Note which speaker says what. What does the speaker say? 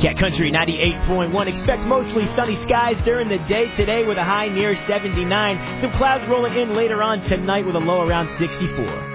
Speaker 1: Cat Country 98.1. Expect mostly sunny skies during the day today with a high near 79. Some clouds rolling in later on tonight with a low around 64.